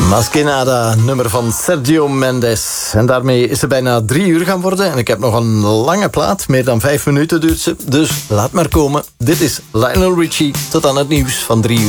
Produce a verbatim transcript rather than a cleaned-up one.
Masquinada, nummer van Sergio Mendes. En daarmee is het bijna drie uur gaan worden. En ik heb nog een lange plaat, meer dan vijf minuten duurt ze. Dus laat maar komen. Dit is Lionel Richie, tot aan het nieuws van drie uur.